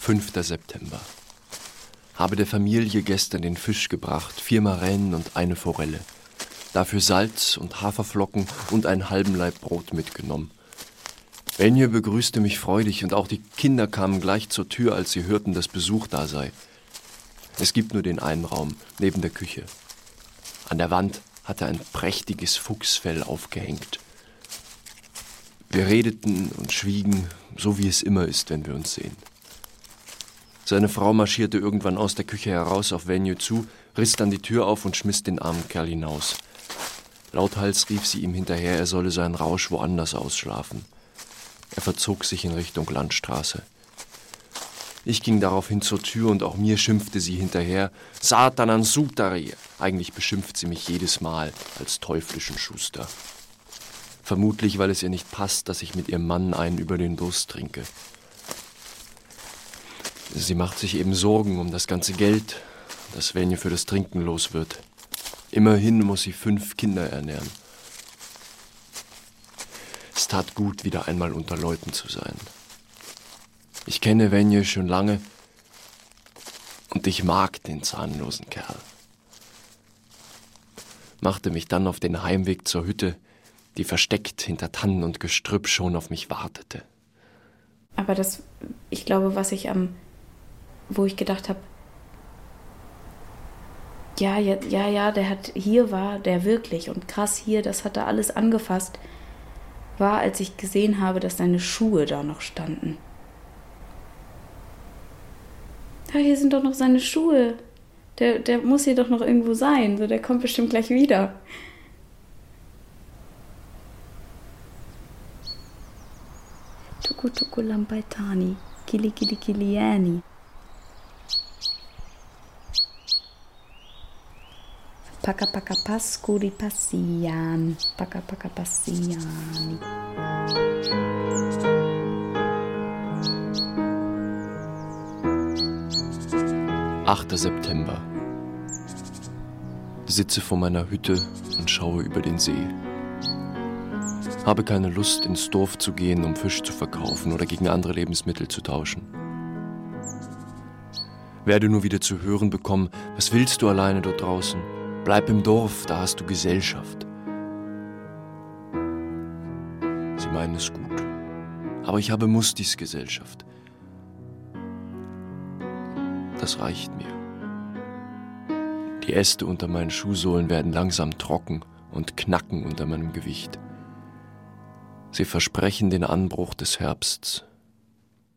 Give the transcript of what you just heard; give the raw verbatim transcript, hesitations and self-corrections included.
fünfter September. Habe der Familie gestern den Fisch gebracht, vier Maränen und eine Forelle. Dafür Salz und Haferflocken und einen halben Laib Brot mitgenommen. Benje begrüßte mich freudig und auch die Kinder kamen gleich zur Tür, als sie hörten, dass Besuch da sei. Es gibt nur den einen Raum, neben der Küche. An der Wand hatte ein prächtiges Fuchsfell aufgehängt. Wir redeten und schwiegen, so wie es immer ist, wenn wir uns sehen. Seine Frau marschierte irgendwann aus der Küche heraus auf Venue zu, riss dann die Tür auf und schmiss den armen Kerl hinaus. Lauthals rief sie ihm hinterher, er solle seinen Rausch woanders ausschlafen. Er verzog sich in Richtung Landstraße. Ich ging daraufhin zur Tür und auch mir schimpfte sie hinterher, Satanan Sutari. Eigentlich beschimpft sie mich jedes Mal als teuflischen Schuster. Vermutlich, weil es ihr nicht passt, dass ich mit ihrem Mann einen über den Durst trinke. Sie macht sich eben Sorgen um das ganze Geld, das Venje für das Trinken los wird. Immerhin muss sie fünf Kinder ernähren. Es tat gut, wieder einmal unter Leuten zu sein. Ich kenne Venje schon lange und ich mag den zahnlosen Kerl. Machte mich dann auf den Heimweg zur Hütte, die versteckt hinter Tannen und Gestrüpp schon auf mich wartete. Aber das, ich glaube, was ich am, wo ich gedacht habe, ja, ja, ja, ja, der hat, hier war der wirklich und krass hier, das hat er alles angefasst, war, als ich gesehen habe, dass seine Schuhe da noch standen. Ja, hier sind doch noch seine Schuhe. Der, der muss hier doch noch irgendwo sein. So, der kommt bestimmt gleich wieder. Tuku tuku lambaitani, kili kili kiliani. Paka paka paskuri passian, paka paka passiani. achter September. Sitze vor meiner Hütte und schaue über den See. Habe keine Lust, ins Dorf zu gehen, um Fisch zu verkaufen oder gegen andere Lebensmittel zu tauschen. Werde nur wieder zu hören bekommen, was willst du alleine dort draußen? Bleib im Dorf, da hast du Gesellschaft. Sie meinen es gut, aber ich habe Mustis Gesellschaft. Das reicht mir. Die Äste unter meinen Schuhsohlen werden langsam trocken und knacken unter meinem Gewicht. Sie versprechen den Anbruch des Herbsts.